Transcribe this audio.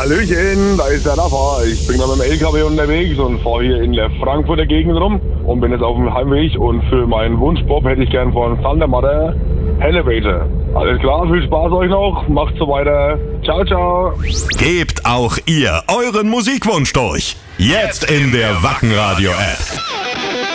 Hallöchen, da ist der Rafa. Ich bin gerade mit dem LKW unterwegs und fahre hier in der Frankfurter Gegend rum und bin jetzt auf dem Heimweg und für meinen Wunschbob hätte ich gern von Thunder Mother Elevator. Alles klar, viel Spaß euch noch, macht so weiter. Ciao, ciao. Gebt auch ihr euren Musikwunsch durch. Jetzt in der Wacken Radio App.